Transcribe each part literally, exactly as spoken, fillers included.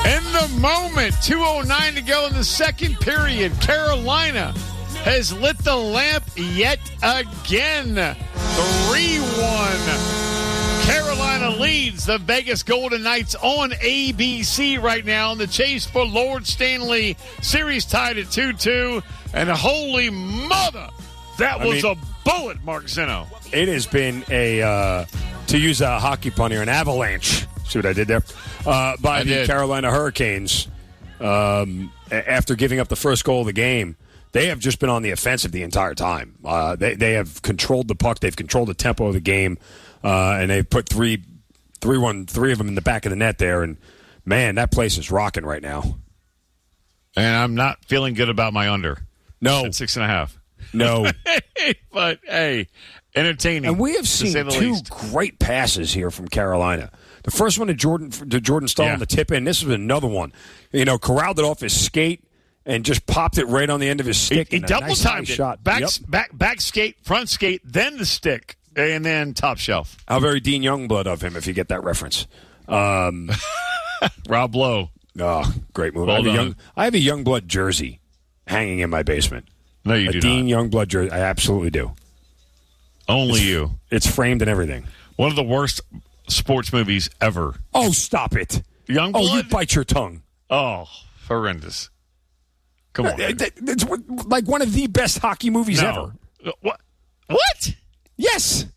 In the moment, two oh nine to go in the second period, Carolina has lit the lamp yet again. three one. Carolina leads the Vegas Golden Knights on A B C right now in the chase for Lord Stanley. Series tied at two two. And holy mother, that was I mean, a bullet, Mark Zeno. It has been a, uh, to use a hockey pun here, an avalanche. See what I did there? Uh, by I the did. Carolina Hurricanes um, after giving up the first goal of the game. They have just been on the offensive the entire time. Uh, they they have controlled the puck. They've controlled the tempo of the game, uh, and they've put three, three, one, three of them in the back of the net there. And man, that place is rocking right now. And I'm not feeling good about my under. No, at six and a half. No, but hey, entertaining. And we have seen two least. great passes here from Carolina. The first one to Jordan to Jordan Staal yeah. on the tip in. This was another one. You know, corralled it off his skate and just popped it right on the end of his stick. He, he double nice timed it. Shot. Back, Yep. back, back skate, front skate, then the stick, and then top shelf. How very Dean Youngblood of him, if you get that reference. Um, Rob Lowe. Oh, great move. I have, a young, I have a Youngblood jersey hanging in my basement. No, you a do Dean not. Youngblood jersey. I absolutely do. Only it's, you. It's framed and everything. One of the worst sports movies ever. Oh, stop it. Youngblood? Oh, you bite your tongue. Oh, horrendous. Come on. It's like one of the best hockey movies no. ever. What? What? Yes.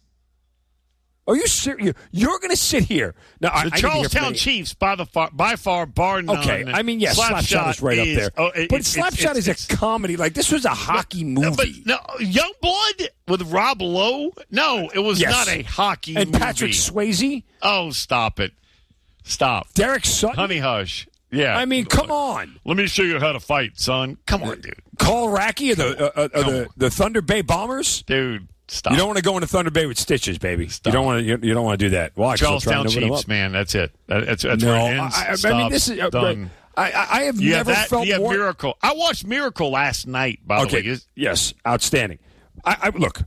Are you serious? You're going to sit here now? The I, Charlestown I Chiefs, by the far, by far, bar none. Okay, I mean, yes, Slapshot Slap is right is, up there. Oh, it, but it, Slapshot it's, is a it's, comedy. Like this was a hockey but, movie. But no, Youngblood with Rob Lowe. No, it was yes. not a hockey and movie. And Patrick Swayze. Oh, stop it! Stop. Derek Sutton. Honey Hush. Yeah. I mean, come on. Let me show you how to fight, son. Come on, dude. Carl Racky of the uh, uh, the, the Thunder Bay Bombers, dude. Stop. You don't want to go into Thunder Bay with stitches, baby. Stop. You don't want to. You, you don't want to do that. Watch Charlestown Chiefs, man. That's it. That, that's that's no, where it ends. I, I, Stop. I mean, this is uh, done. I, I have you never have that, felt you have more. Miracle. I watched Miracle last night. By okay. the way, yes, outstanding. I, I look.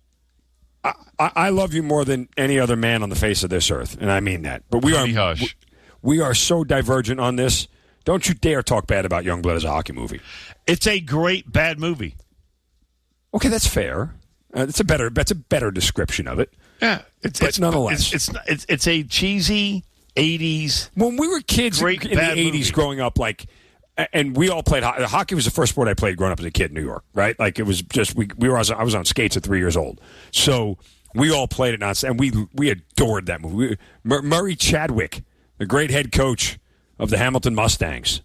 I, I love you more than any other man on the face of this earth, and I mean that. But we Honey are hush. We, we are so divergent on this. Don't you dare talk bad about Youngblood as a hockey movie. It's a great bad movie. Okay, that's fair. Uh, it's a better. That's a better description of it. Yeah, it's, but it's nonetheless, it's, it's it's it's a cheesy eighties. When we were kids great, in the eighties, growing up, like, and we all played hockey. Hockey was the first sport I played growing up as a kid in New York. Right, like it was just we we were. I was on skates at three years old, so we all played it nonstop, and we we adored that movie. We, Mur- Murray Chadwick, the great head coach of the Hamilton Mustangs.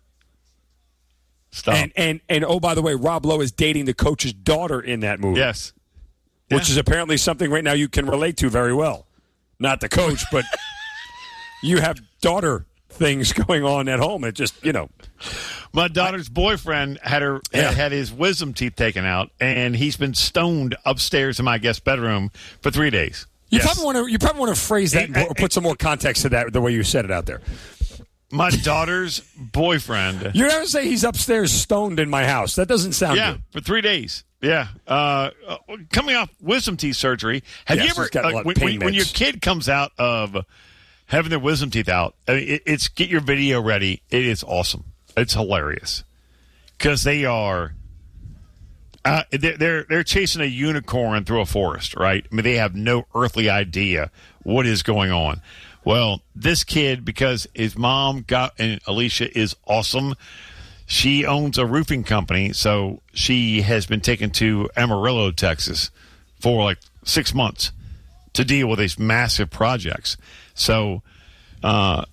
Stop. And, and and oh, by the way, Rob Lowe is dating the coach's daughter in that movie. Yes. Which yeah. is apparently something right now you can relate to very well. Not the coach, but you have daughter things going on at home. It just, you know. My daughter's boyfriend had her Yeah. had his wisdom teeth taken out, and he's been stoned upstairs in my guest bedroom for three days. You yes. probably want to you probably want to phrase that And- and, or put some more context to that the way you said it out there. My daughter's boyfriend. You never say he's upstairs stoned in my house. That doesn't sound Yeah, good. for three days. Yeah. Uh, uh, coming off wisdom teeth surgery, have Yes, you ever, he's got a uh, lot of when, pain when, when your meds. kid comes out of having their wisdom teeth out, I mean, it, it's get your video ready. It is awesome. It's hilarious because they are uh, they're, they're they're chasing a unicorn through a forest, right? I mean, they have no earthly idea what is going on. Well, this kid, because his mom got, and Alicia is awesome. She owns a roofing company, so she has been taken to Amarillo, Texas, for like six months to deal with these massive projects. So, uh,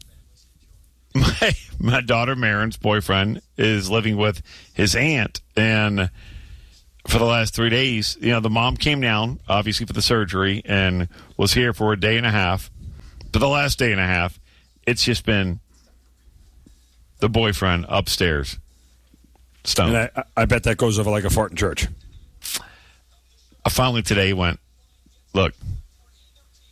my my daughter Marin's boyfriend is living with his aunt, and for the last three days, you know, the mom came down, obviously for the surgery, and was here for a day and a half. For the last day and a half, it's just been the boyfriend upstairs, stoned. And I, I bet that goes over like a fart in church. I finally today went, look,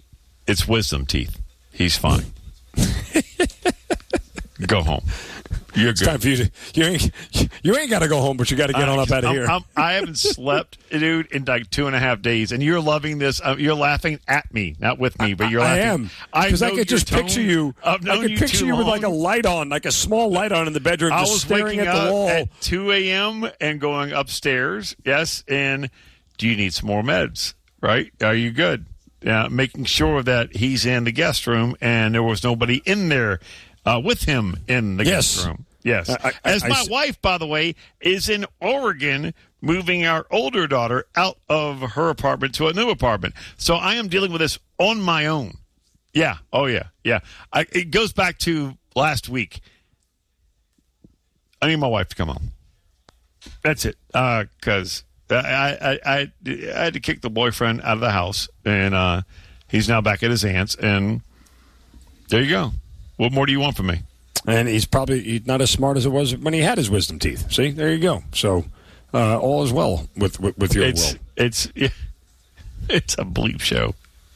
it's wisdom teeth. He's fine. Go home. You're it's good. time for you to, you ain't, you ain't got to go home, but you got to get on up out of I'm, here. I'm, I haven't slept, dude, in like two and a half days, and you're loving this. Uh, you're laughing at me, not with me, but you're I laughing. am. Because I, I could just tone. picture you. I've known I could you picture too you with long. like a light on, like a small light on in the bedroom, I just was staring waking at the up wall. at two a.m. and going upstairs. Yes, and do you need some more meds? Right? Are you good? Yeah, making sure that he's in the guest room and there was nobody in there uh, with him in the Yes. guest room. Yes. I- I- As I- my I- wife, by the way, is in Oregon moving our older daughter out of her apartment to a new apartment. So I am dealing with this on my own. Yeah. Oh, yeah. Yeah. I, it goes back to last week. I need my wife to come home. That's it. Because uh, I, I, I, I had to kick the boyfriend out of the house, and uh, he's now back at his aunt's. And there you go. What more do you want from me? And he's probably he's not as smart as it was when he had his wisdom teeth. See, there you go. So uh, all is well with with, with your It's world. it's it's a bleep show.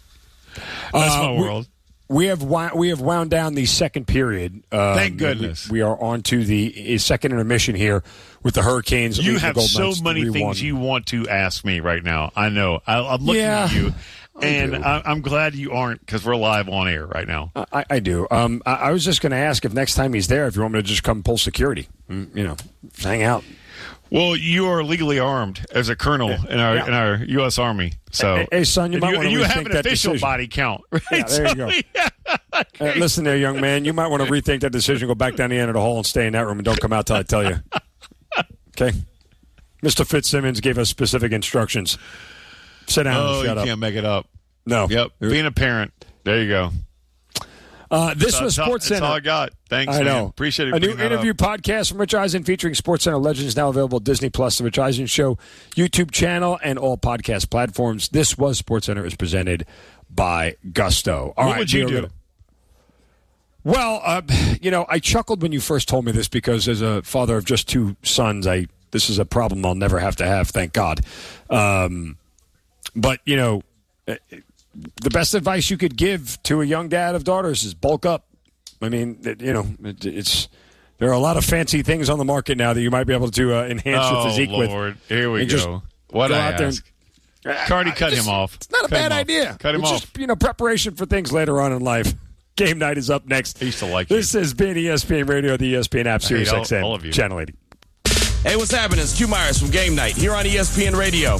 That's Uh, my we- world. We have wound, we have wound down the second period. Um, Thank goodness. We, we are on to the second intermission here with the Hurricanes. You leading the have Golden so Knights many three one. things you want to ask me right now. I know. I, I'm looking Yeah, at you, I and do. I, I'm glad you aren't because we're live on air right now. I, I do. Um, I, I was just going to ask if next time he's there, if you want me to just come pull security, mm, you know, hang out. Well, you are legally armed as a colonel in our Yeah. in our U S Army. So, Hey, hey, son, you and might you, wanna and you have rethink an that official decision. body count, right? Yeah, there you go. yeah. Uh, listen there, young man. You might want to rethink that decision. Go back down the end of the hall and stay in that room, and don't come out till I tell you. Okay, Mister Fitzsimmons gave us specific instructions. Sit down Oh, and you shut up. can't make it up. No. Yep. Being a parent. There you go. Uh, this was That's all- Sports That's Center. all I got. Thanks, I man. know. Appreciate it. A new bringing that interview up. podcast from Rich Eisen featuring Sports Center legends now available at Disney Plus, the Rich Eisen Show YouTube channel, and all podcast platforms. This was Sports Center is presented by Gusto. All What right, would you we are do? gonna- Well, uh, you know, I chuckled when you first told me this because as a father of just two sons, I this is a problem I'll never have to have, thank God. Um, but, you know, uh, the best advice you could give to a young dad of daughters is bulk up. I mean, it, you know, it, it's there are a lot of fancy things on the market now that you might be able to uh, enhance Oh, your physique Lord. with. Here we And just go. What go I out there ask. and- Cardi I- cut just- him off. It's not a Cut bad him off. idea. Cut him it's off. Just, you know, preparation for things later on in life. Game night is up next. I used to like This you. has been E S P N Radio, the E S P N app, hate Sirius all- X M, all of you. Channel eighty. Hey, what's happening? It's Q Myers from Game Night here on E S P N Radio.